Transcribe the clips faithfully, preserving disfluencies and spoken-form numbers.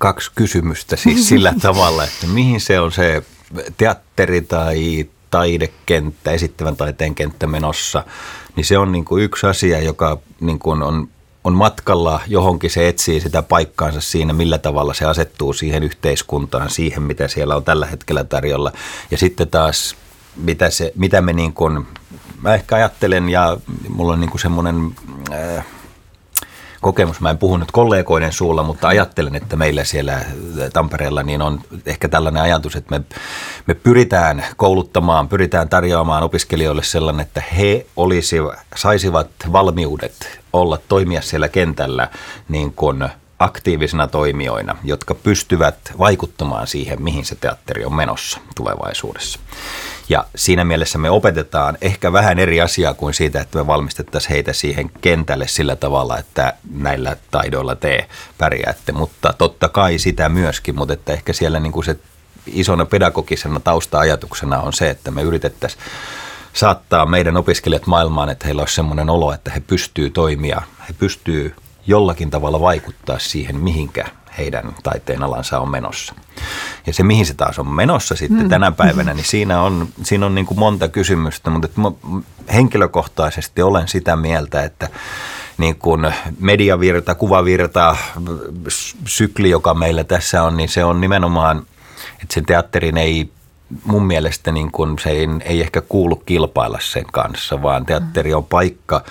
kaksi kysymystä siis sillä tavalla, että mihin se on se teatteri tai taidekenttä, esittävän taiteen kenttä menossa, niin se on niin kuin yksi asia, joka niin kuin on, on matkalla johonkin, se etsii sitä paikkaansa siinä, millä tavalla se asettuu siihen yhteiskuntaan, siihen mitä siellä on tällä hetkellä tarjolla. Ja sitten taas, mitä, se, mitä me niin kuin, mä ehkä ajattelen ja mulla on niin kuin semmoinen äh, kokemus, mä en puhu nyt kollegoiden suulla, mutta ajattelen, että meillä siellä Tampereella niin on ehkä tällainen ajatus, että me, me pyritään kouluttamaan, pyritään tarjoamaan opiskelijoille sellainen, että he olisivat, saisivat valmiudet olla, toimia siellä kentällä niin kuin aktiivisina toimijoina, jotka pystyvät vaikuttamaan siihen, mihin se teatteri on menossa tulevaisuudessa. Ja siinä mielessä me opetetaan ehkä vähän eri asiaa kuin siitä, että me valmistettaisiin heitä siihen kentälle sillä tavalla, että näillä taidoilla te pärjäätte. Mutta totta kai sitä myöskin, mutta että ehkä siellä niin kuin se isona pedagogisena tausta-ajatuksena on se, että me yritettäisiin saattaa meidän opiskelijat maailmaan, että heillä olisi semmoinen olo, että he pystyy toimia, he pystyy jollakin tavalla vaikuttaa siihen, mihinkä heidän taiteen alansa on menossa. Ja se, mihin se taas on menossa sitten tänä päivänä, niin siinä on, siinä on niin kuin monta kysymystä, mutta henkilökohtaisesti olen sitä mieltä, että niin kuin mediavirta, kuvavirta, sykli, joka meillä tässä on, niin se on nimenomaan, että sen teatterin ei mun mielestä niin kuin se ei, ei ehkä kuulu kilpailla sen kanssa, vaan teatteri on paikka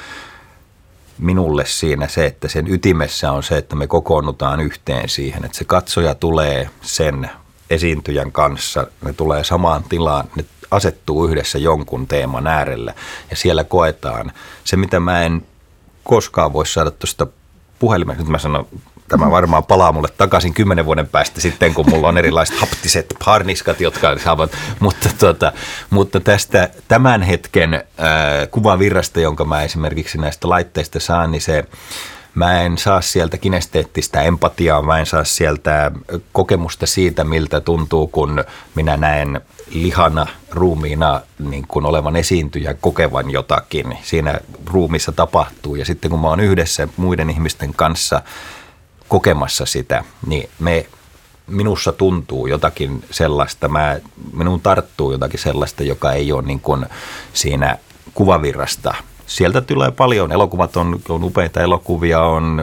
minulle siinä se, että sen ytimessä on se, että me kokoonnutaan yhteen siihen, että se katsoja tulee sen esiintyjän kanssa, ne tulee samaan tilaan, ne asettuu yhdessä jonkun teeman äärellä ja siellä koetaan se, mitä mä en koskaan voi saada tuosta puhelimesta. Nyt mä sanon, tämä varmaan palaa mulle takaisin kymmenen vuoden päästä sitten, kun mulla on erilaiset haptiset harniskat, jotka saavat, mutta, tuota, mutta tästä tämän hetken äh, kuvavirrasta, jonka mä esimerkiksi näistä laitteista saan, niin se, mä en saa sieltä kinesteettistä empatiaa, mä en saa sieltä kokemusta siitä, miltä tuntuu, kun minä näen lihana ruumiina niin kuin olevan esiintyjän kokevan jotakin. Siinä ruumissa tapahtuu ja sitten kun mä oon yhdessä muiden ihmisten kanssa kokemassa sitä, niin me, minussa tuntuu jotakin sellaista, mä, minun tarttuu jotakin sellaista, joka ei ole niin kuin siinä kuvavirrasta. Sieltä tulee paljon, elokuvat on, on upeita elokuvia, on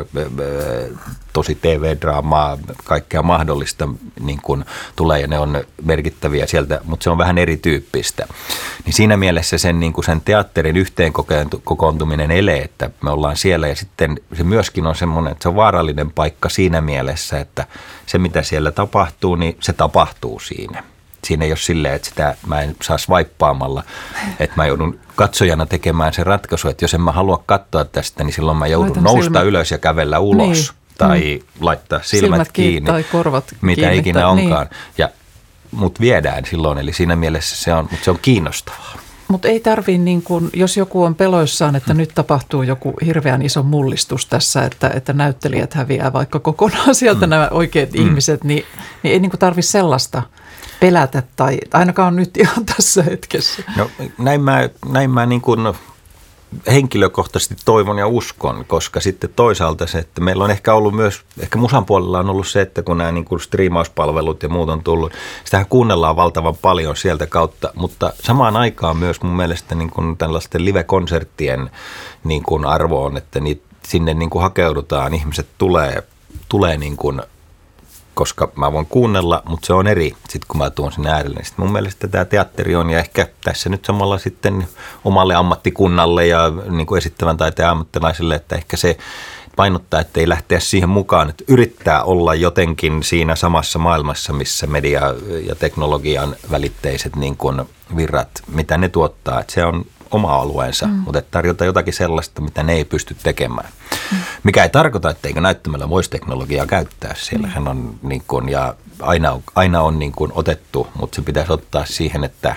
tosi T V-draamaa, kaikkea mahdollista niin kuin tulee ja ne on merkittäviä sieltä, mutta se on vähän erityyppistä. Niin siinä mielessä sen, niin kuin sen teatterin yhteen kokoontuminen elee, että me ollaan siellä ja sitten se myöskin on semmoinen, että se on vaarallinen paikka siinä mielessä, että se mitä siellä tapahtuu, niin se tapahtuu siinä. Siinä ei ole silleen, että sitä mä en saa swipeaamalla, että mä joudun katsojana tekemään se ratkaisu, että jos en mä halua katsoa tästä, niin silloin mä joudun Laitan nousta silmät. ylös ja kävellä ulos niin. tai mm. laittaa silmät, silmät kiinni, tai korvat mitä kiinni, ikinä tai, onkaan. Niin. Ja mut viedään silloin, eli siinä mielessä se on, mutta se on kiinnostavaa. Mutta ei tarvitse, niin kun, jos joku on peloissaan, että hmm. nyt tapahtuu joku hirveän iso mullistus tässä, että, että näyttelijät häviää vaikka kokonaan sieltä hmm. nämä oikeat hmm. ihmiset, niin, niin ei niin tarvitse sellaista pelätä tai ainakaan nyt ihan tässä hetkessä. No näin mä, näin mä niin kuin henkilökohtaisesti toivon ja uskon, koska sitten toisaalta se, että meillä on ehkä ollut myös, ehkä musan puolella on ollut se, että kun nämä niin kuin striimauspalvelut ja muut on tullut, sitähän kuunnellaan valtavan paljon sieltä kautta, mutta samaan aikaan myös mun mielestä niin kuin tällaisten live-konserttien niin kuin arvo on, että niitä, sinne niin kuin hakeudutaan, ihmiset tulee, tulee niin kuin koska mä voin kuunnella, mutta se on eri sitten kun mä tuon sinne äärelle. Sitten mun mielestä tämä teatteri on ja ehkä tässä nyt samalla sitten omalle ammattikunnalle ja niin kuin esittävän taiteen ammattilaisille, että ehkä se painottaa, että ei lähteä siihen mukaan, että yrittää olla jotenkin siinä samassa maailmassa, missä media ja teknologian välitteiset niin kuin virrat, mitä ne tuottaa, että se on oma alueensa, mm. mutta tarjota jotakin sellaista, mitä ne ei pysty tekemään. Mm. Mikä ei tarkoita, etteikö näyttämällä voisi teknologiaa käyttää. Siellähän mm. on niin kuin, ja aina on, aina on niin kuin otettu, mutta se pitäisi ottaa siihen, että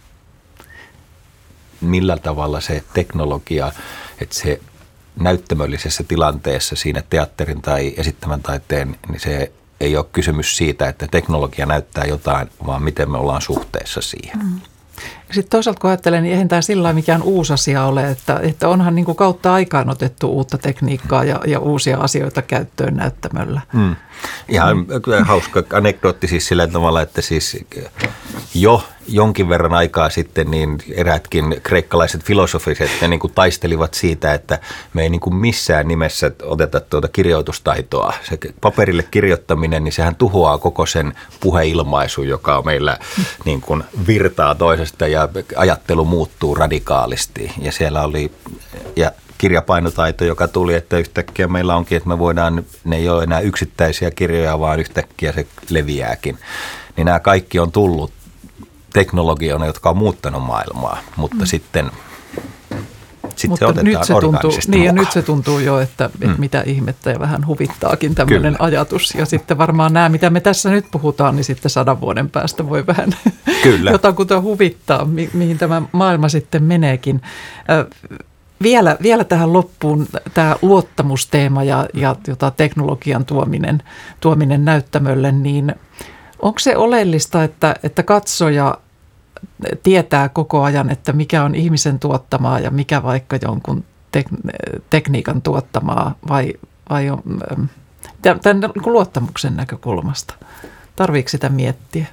millä tavalla se teknologia, että se näyttämöllisessä tilanteessa siinä teatterin tai esittävän taiteen, niin se ei ole kysymys siitä, että teknologia näyttää jotain, vaan miten me ollaan suhteessa siihen. Mm. Sitten toisaalta kun ajattelen, niin eihän tämä sillä lailla mikään uusi asia ole, että, että onhan niin kuin kautta aikaan otettu uutta tekniikkaa ja, ja uusia asioita käyttöön näyttämöllä. Mm. Ihan mm. hauska anekdootti siis sillä tavalla, että siis jo jonkin verran aikaa sitten niin eräätkin kreikkalaiset filosofiset ne niin kuin taistelivat siitä, että me ei niin kuin missään nimessä oteta tuota kirjoitustaitoa. Se paperille kirjoittaminen, niin sehän tuhoaa koko sen puheilmaisun, joka meillä niin kuin virtaa toisesta ja ajattelu muuttuu radikaalisti. Ja siellä oli ja kirjapainotaito, joka tuli, että yhtäkkiä meillä onkin, että me voidaan, ne ei ole enää yksittäisiä kirjoja, vaan yhtäkkiä se leviääkin. Niin nämä kaikki on tullut teknologioina, jotka on muuttanut maailmaa, mutta mm. sitten, sitten mutta se otetaan nyt se tuntuu, orgaanisesti niin mukaan. Ja nyt se tuntuu jo, että, että mm. mitä ihmettä ja vähän huvittaakin tämmöinen Kyllä. ajatus. Ja sitten varmaan nämä, mitä me tässä nyt puhutaan, niin sitten sadan vuoden päästä voi vähän Kyllä. jotakuta huvittaa, mi- mihin tämä maailma sitten meneekin. Äh, Vielä, vielä tähän loppuun tämä luottamusteema ja, ja jota teknologian tuominen, tuominen näyttämölle, niin onko se oleellista, että, että katsoja tietää koko ajan, että mikä on ihmisen tuottamaa ja mikä vaikka jonkun tek- tekniikan tuottamaa vai, vai on, tämän luottamuksen näkökulmasta? Tarviiko sitä miettiä?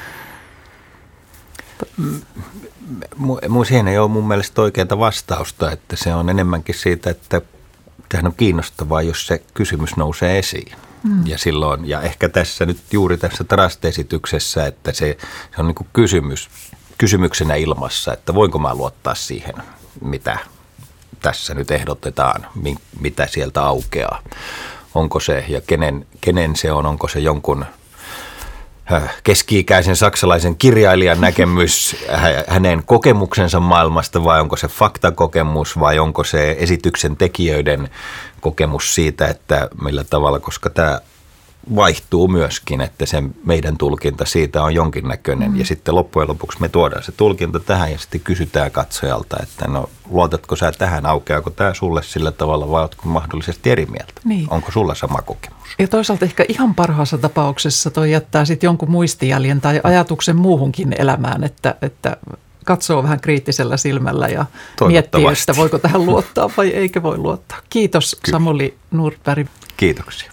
Mu, siihen ei ole mun mielestä oikeaa vastausta, että se on enemmänkin siitä, että tämähän on kiinnostavaa, jos se kysymys nousee esiin. Mm. Ja silloin, ja ehkä tässä nyt juuri tässä Trust-esityksessä, että se, se on niin kuin kysymys, kysymyksenä ilmassa, että voinko mä luottaa siihen, mitä tässä nyt ehdotetaan, mitä sieltä aukeaa. Onko se ja kenen, kenen se on, onko se jonkun keski-ikäisen saksalaisen kirjailijan näkemys hänen kokemuksensa maailmasta vai onko se faktakokemus vai onko se esityksen tekijöiden kokemus siitä, että millä tavalla, koska tämä vaihtuu myöskin, että se meidän tulkinta siitä on jonkinnäköinen mm. ja sitten loppujen lopuksi me tuodaan se tulkinta tähän ja sitten kysytään katsojalta, että no luotatko sä tähän, aukeako tämä sulle sillä tavalla vai oletko mahdollisesti eri mieltä? Niin. Onko sulla sama kokemus? Ja toisaalta ehkä ihan parhaassa tapauksessa toi jättää sitten jonkun muistijäljen tai ajatuksen muuhunkin elämään, että, että katsoo vähän kriittisellä silmällä ja miettii, että voiko tähän luottaa vai eikö voi luottaa. Kiitos Kyllä. Samuli Nordberg. Kiitoksia.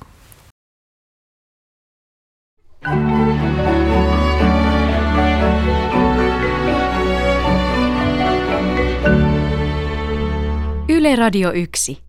Yle Radio yksi.